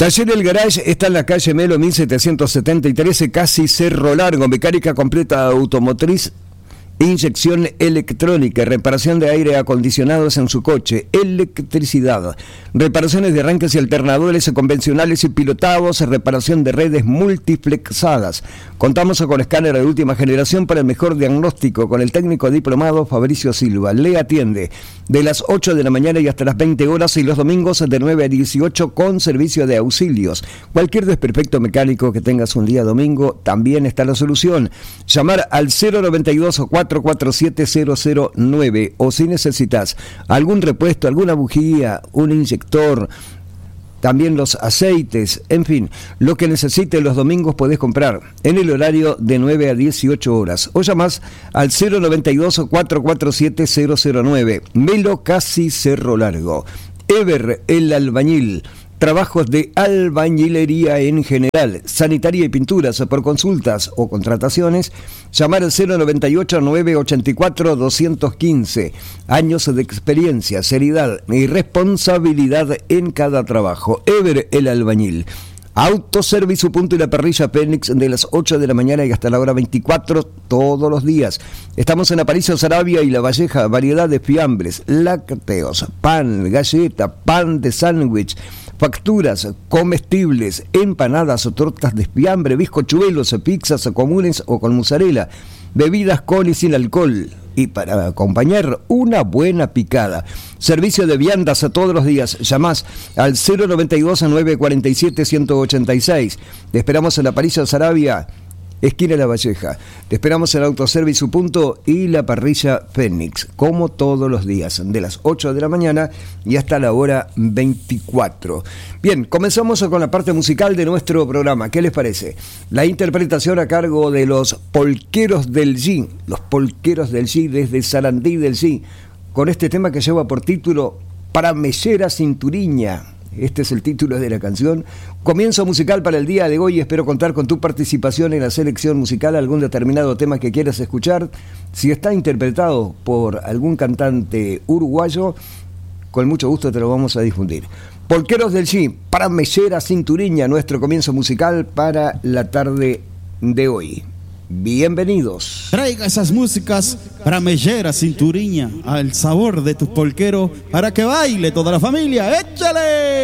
Taller El Garage está en la calle Melo 1773, casi Cerro Largo. Mecánica completa automotriz, inyección electrónica, reparación de aire acondicionados en su coche, electricidad, reparaciones de arranques y alternadores convencionales y pilotados, reparación de redes multiplexadas. Contamos con escáner de última generación para el mejor diagnóstico con el técnico diplomado Fabricio Silva. Le atiende de las 8 de la mañana y hasta las 20 horas y los domingos de 9 a 18 con servicio de auxilios. Cualquier desperfecto mecánico que tengas un día domingo, también está la solución. Llamar al 092 447-009 o si necesitas algún repuesto, alguna bujía, un inyector, también los aceites, en fin, lo que necesites los domingos podés comprar en el horario de 9 a 18 horas o llamás al 092 447-009. Melo casi Cerro Largo. Ever el albañil. Trabajos de albañilería en general, sanitaria y pinturas. Por consultas o contrataciones, llamar al 098-984-215. Años de experiencia, seriedad y responsabilidad en cada trabajo. Ever el albañil. Autoservicio Punto y la Parrilla Fénix de las 8 de la mañana y hasta la hora 24 todos los días. Estamos en Aparicio, Saravia y La Valleja. Variedad de fiambres, lácteos, pan, galleta, pan de sándwich, facturas, comestibles, empanadas o tortas de fiambre, bizcochuelos, pizzas comunes o con mozzarella, bebidas con y sin alcohol. Y para acompañar, una buena picada. Servicio de viandas a todos los días. Llamás al 092-947-186. Te esperamos en la Aparicio Saravia, esquina La Valleja. Te esperamos en Autoservicio Punto y la Parrilla Fénix, como todos los días, de las 8 de la mañana y hasta la hora 24. Bien, comenzamos con la parte musical de nuestro programa. ¿Qué les parece? La interpretación a cargo de los Polqueros del G, los Polqueros del G desde Sarandí del G, con este tema que lleva por título Para Mellera Cinturiña. Este es el título de la canción. Comienzo musical para el día de hoy. Espero contar con tu participación en la selección musical, algún determinado tema que quieras escuchar. Si está interpretado por algún cantante uruguayo, con mucho gusto te lo vamos a difundir. Polqueros del G, Para Mellera Cinturiña, nuestro comienzo musical para la tarde de hoy. Bienvenidos. Traiga esas músicas para Mellera Cinturiña, al sabor de tus polqueros, para que baile toda la familia. ¡Échale!